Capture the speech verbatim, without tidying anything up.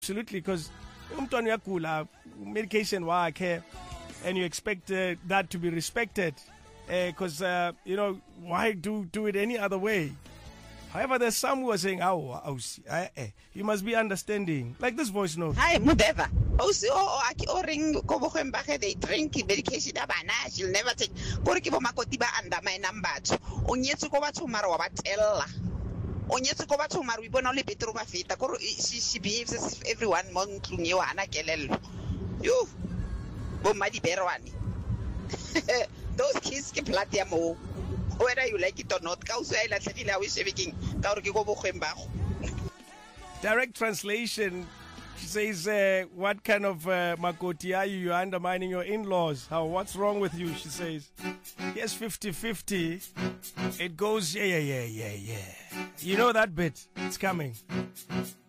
Absolutely, because umntwana uyagula, medication wakhe, and you expect uh, that to be respected, because uh, uh, you know, why do do it any other way? However, there's some who are saying, "Oh, oh eh, eh, you must be understanding." Like this voice note. Hi, Mudeva. Oh, so oh, aki oring kobo khembake they drink medication abana. She'll never take. Kore ke bo makoti ba undermine number. Onyetsu ko batho mara wa batella. Onyetsu ko batho mara we bona le petro ba feta. Kore she she behaves as if everyone mo ntlung eo ana kelello. Yo. Bo madi berwani. Those kids ke blood ya mo. Whether you like it or not, direct translation, she says, uh, what kind of uh, makoti are you? You're undermining your in-laws. How? What's wrong with you? She says, yes, fifty fifty. It goes, yeah, yeah, yeah, yeah, yeah. You know that bit. It's coming.